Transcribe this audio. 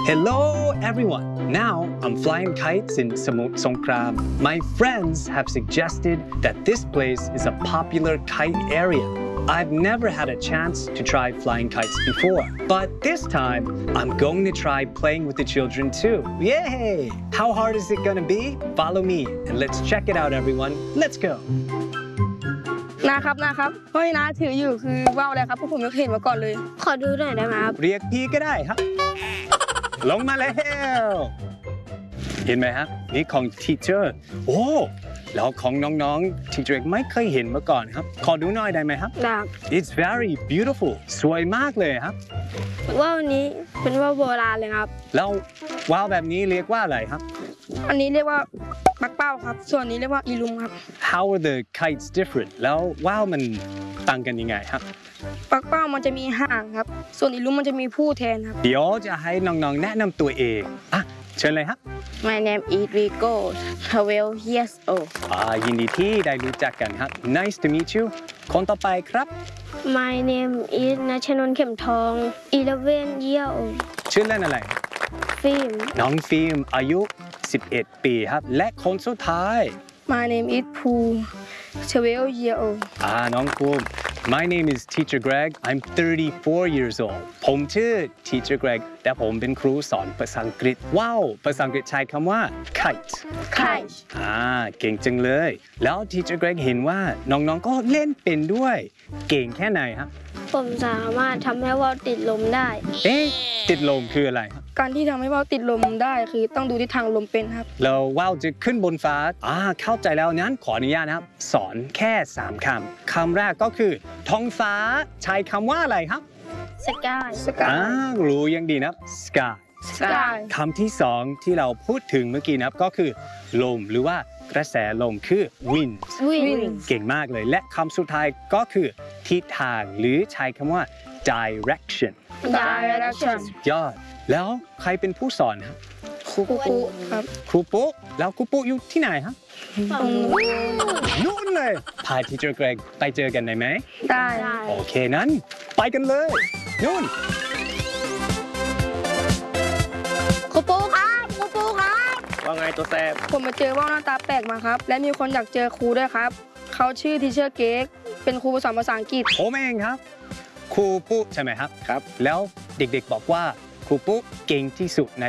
Hello everyone! Now I'm flying kites in Samut Songkram. My friends have suggested that this place is a popular kite area. I've never had a chance to try flying kites before, but this time I'm going to try playing with the children too. Yay! How hard is it gonna be? Follow me and let's check it out everyone. Let's go! นะครับเพราะที่น้าถืออยู่คือว่าวอะไรครับเพราะผมไม่เคยเห็นมาก่อนเลยขอดูหน่อยได้ไหมครับเรียกพี่ก็ได้ครับ ลงมาแล้วเห็นไหมครับนี่ของ teacher โอ้แล้วของน้องๆ teacher ไม่เคยเห็นมาก่อนครับขอดูหน่อยได้ไหมครับได้ It's very beautiful สวยมากเลยครับว่าวนี้เป็นว่าวโบราณเลยครับแล้วว่าวแบบนี้เรียกว่าอะไรครับอันนี้เรียกว่าปักเป้าครับส่วนนี้เรียกว่าอีลุมครับ How are the kites different แล้วว่าวมันต่างกันยังไงครับปักเป้ามันจะมีหางครับส่วนอีลุมมันจะมีผู้แทนครับเดี๋ยวจะให้น้องๆแนะนำตัวเองอ่ะเชิญเลยครับ My name is Rico 12 years old ยินดีที่ได้รู้จักกันครับ Nice to meet you คนต่อไปครับ My name is ณชนนท์เข็มทอง11 years old ชื่อเล่นอะไรฟิล์มน้องฟิล์มอายุ11 ปีครับและคนสุดท้าย My name is ภู12 years old น้องภูมิ My name is Teacher Greg I'm 34 years old ผมชื่อ Teacher Greg แต่ผมเป็นครูสอนภาษาอังกฤษว้าวภาษาอังกฤษใช้คำว่า kite เก่งจังเลยแล้ว Teacher Greg เห็นว่าน้องๆก็เล่นเป็นด้วยเก่งแค่ไหนครับผมสามารถทำให้ว่าวติดลมได้ติดลมคืออะไรครับการที่ทำให้ว่าวติดลมได้คือต้องดูทิศทางลมเป็นครับแล้วว่าวจะขึ้นบนฟ้าเข้าใจแล้วนั้นขออนุญาตนะครับสอนแค่3คำคำแรกก็คือท้องฟ้าใช้คำว่าอะไรครับ sky รู้ยังดีนะ sky คำที่2ที่เราพูดถึงเมื่อกี้นะครับก็คือลมหรือว่ากระแสลมคือ wind เก่งมากเลยและคำสุดท้ายก็คือทิศทางหรือใช้คำว่า direction ยอดแล้วใครเป็นผู้สอนครับครูปุ๊ครับครูปุ๊แล้วครูปุ๊อยู่ที่ไหนครับนู่นเลยพา Teacher Greg ไปเจอกันได้ไหมได้โอเคนั้นไปกันเลยนู่นครูปุ๊ครับว่าไงตัวแสบผมไปเจอว่าวหน้าตาแปลกมาครับและมีคนอยากเจอครูด้วยครับเขาชื่อ Teacher Greg เป็นครูสอนภาษาอังกฤษผมเองครับครูปุ๊ใช่ไหมครับแล้วเด็กๆบอกว่าครูปุ๊เก่งที่สุดใน